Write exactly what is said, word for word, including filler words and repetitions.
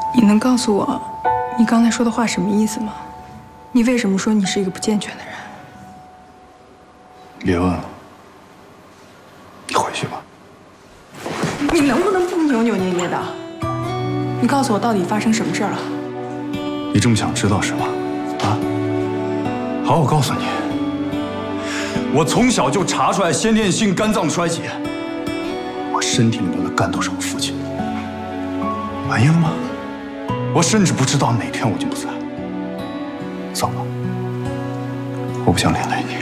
你能告诉我，你刚才说的话什么意思吗？你为什么说你是一个不健全的人？ 别问了，你回去吧。 你能不能不扭扭捏捏的？你告诉我到底发生什么事了？ 你这么想知道是吗？啊？好，我告诉你，我从小就查出来先天性肝脏衰竭，我身体里面的肝都是我父亲的。满意了吗？我甚至不知道哪天我就不在。走吧，我不想连累你。